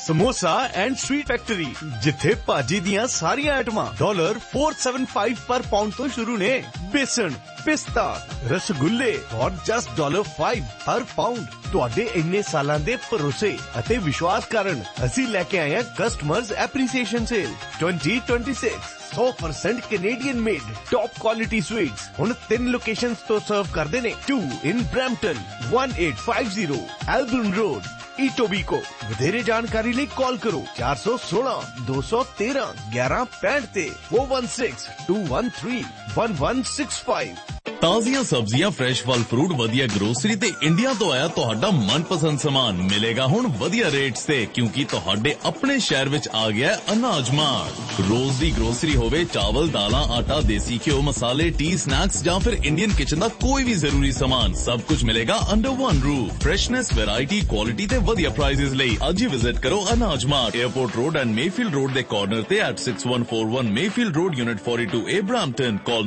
Samosa and sweet factory जिथे भाजी दियां सारियां आइटमां $475 पर पाउंड तो शुरू ने। बेसन, पिस्ता, रसगुल्ले और जस्ट $5 हर पाउंड। ਤੁਹਾਡੇ ਇੰਨੇ ਸਾਲਾਂ ਦੇ ਭਰੋਸੇ ਅਤੇ ਵਿਸ਼ਵਾਸ ਕਾਰਨ ਅਸੀਂ ਲੈ ਕੇ ਆਏ ਹਾਂ customers appreciation sale 2026 100% Canadian made top quality sweets ਹੁਣ 3 ਲੋਕੇਸ਼ਨਸ ਤੋਂ ਸਰਵ ਕਰਦੇ ਨੇ 2 in Brampton 1850 Elburn Road ਈਟੋਬੀਕੋ। ਵਧੇਰੇ ਜਾਣਕਾਰੀ ਲਈ ਕਾਲ ਕਰੋ 416 213 1165 ਤੇ 416 213 1165। ਤਾਜ਼ੀਆਂ ਸਬਜ਼ੀਆਂ, ਫਰੈਸ਼ ਫਲ ਫਰੂਟ, ਵਧੀਆ ਗਰੋਸਰੀ ਤੇ ਇੰਡੀਆ ਤੋਂ ਆਇਆ ਤੁਹਾਡਾ ਮਨਪਸੰਦ ਸਮਾਨ ਮਿਲੇਗਾ ਹੁਣ ਵਧੀਆ ਰੇਟਸ ਤੇ, ਕਿਉਂਕਿ ਤੁਹਾਡੇ ਆਪਣੇ ਸ਼ਹਿਰ ਵਿੱਚ ਆ ਗਿਆ ਅਨਾਜ ਮਾਰਟ। ਰੋਜ਼ ਦੀ ਗਰੋਸਰੀ ਹੋਵੇ, ਚਾਵਲ, ਦਾਲਾਂ, ਆਟਾ, ਦੇਸੀ ਘਿਓ, ਮਸਾਲੇ, ਟੀ, ਸਨੈਕਸ ਜਾਂ ਫਿਰ ਇੰਡੀਅਨ ਕਿਚਨ ਦਾ ਕੋਈ ਵੀ ਜ਼ਰੂਰੀ ਸਮਾਨ, ਸਭ ਕੁਝ ਮਿਲੇਗਾ under one roof. Freshness, variety, quality ਤੇ ਵਧੀਆ ਪ੍ਰਾਈਸਿਸ ਲਈ ਅੱਜ ਹੀ ਵਿਜ਼ਿਟ ਕਰੋ ਅਨਾਜ mart, airport road and Mayfield road ਦੇ ਕਾਰਨਰ ਤੇ at 6141 Mayfield road unit 42A Brampton. ਕਾਲ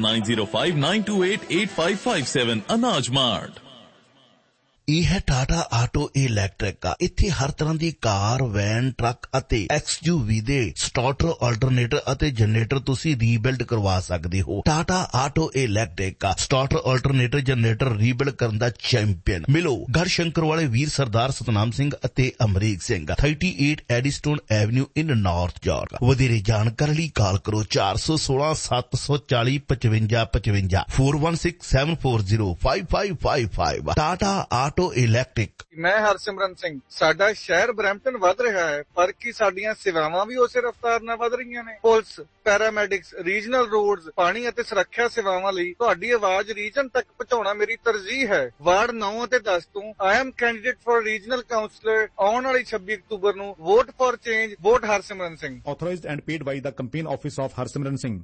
9059288557 ਅਨਾਜ ਮਾਰਟ। ਇਹ ਹੈ ਟਾਟਾ ਆਟੋ ਇਲੈਕਟ੍ਰਿਕ। ਇੱਥੇ ਹਰ ਤਰ੍ਹਾਂ ਦੀ ਕਾਰ, ਵੈਨ, ਟਰੱਕ ਅਤੇ XUV ਦੇ ਸਟਾਰਟਰ, ਆਲਟਰਨੇਟਰ ਅਤੇ ਜਨਰੇਟਰ ਤੁਸੀਂ ਰੀਬਿਲਡ ਕਰਵਾ ਸਕਦੇ ਹੋ। Tata auto electric starter, alternator, generator rebuild ਕਰਨ ਦਾ ਚੈਂਪੀਅਨ। ਮਿਲੋ ਗੜਸ਼ੰਕਰ ਵਾਲੇ ਵੀਰ ਸਰਦਾਰ ਸਤਨਾਮ ਸਿੰਘ ਅਤੇ ਅਮਰੀਕ ਸਿੰਘ, 38 ਐਡੀਸਟੋਨ ਐਵਨਿਊ ਇਨ ਨਾਰਥ ਯਾਰਕ। ਵਧੇਰੇ ਜਾਣਕਾਰੀ ਲਈ ਕਾਲ ਕਰੋ 416 740 5555 416 740 5555। Tata auto electric. ਮੈਂ ਹਰਸਿਮਰਨ ਸਿੰਘ। ਸਾਡਾ ਸ਼ਹਿਰ ਬਰੈਂਪਟਨ ਵੱਧ ਰਿਹਾ ਹੈ, ਪਰ ਕੀ ਸਾਡੀਆਂ ਸੇਵਾਵਾਂ ਵੀ ਉਸੇ ਰਫ਼ਤਾਰ ਨਾਲ ਵੱਧ ਰਹੀਆਂ ਨੇ? ਪੁਲਿਸ, ਪੈਰਾਮੈਡਿਕਸ, ਰੀਜਨਲ ਰੋਡਸ, ਪਾਣੀ ਅਤੇ ਸੁਰੱਖਿਆ ਸੇਵਾਵਾਂ ਲਈ ਤੁਹਾਡੀ ਆਵਾਜ਼ ਰੀਜਨ ਤੱਕ ਪਹੁੰਚਾਉਣਾ ਮੇਰੀ ਤਰਜੀਹ ਹੈ। ਵਾਰਡ 9 ਅਤੇ 10 ਤੋਂ I am candidate for regional councillor. ਆਉਣ ਵਾਲੀ 26 ਅਕਤੂਬਰ ਨੂੰ vote for change, vote Harsimran Singh. Authorized and paid by the campaign office of Harsimran Singh।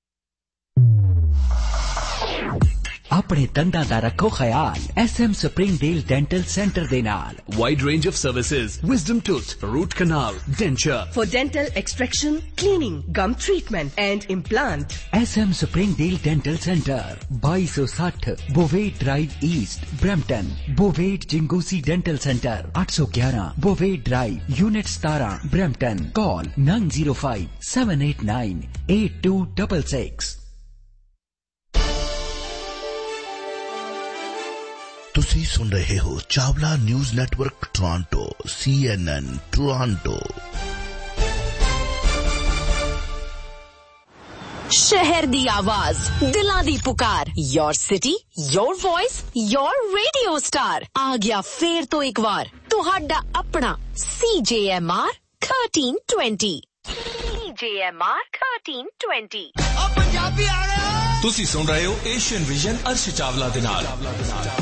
ਆਪਣੇ ਦੰਦਾਂ ਦਾ ਰੱਖੋ ਖਿਆਲ SM ਸਪ੍ਰਿੰਗਡੇਲ ਡੈਂਟਲ ਸੈਂਟਰ ਦੇ ਨਾਲ। Wide range of services, wisdom tooth, root canal, denture. For dental extraction, cleaning, gum treatment and implant. SM Springdale dental centre 2260 ਬੋਵੇਟ drive East Brampton. ਬੋਵੇਟ ਜਿੰਗੂਸੀ dental centre 811 ਬੋਵੇਟ drive unit 17 Brampton. ਕਾਲ 905 789 8266। ਤੁਸੀਂ ਸੁਣ ਰਹੇ ਹੋ Chawla news network Toronto, CNN Toronto. शहर दी आवाज, दिलां दी पुकार, your city, your voice, your radio star आ गया फिर तो एक बार तुहाडा अपना CJMR 1320। CJMR 1320। ਤੁਸੀਂ ਸੁਣ ਰਹੇ ਹੋ ਏਸ਼ੀਅਨ ਵਿਜ਼ਨ ਅਰਸ਼ ਚਾਵਲਾ ਦੇ ਨਾਲ।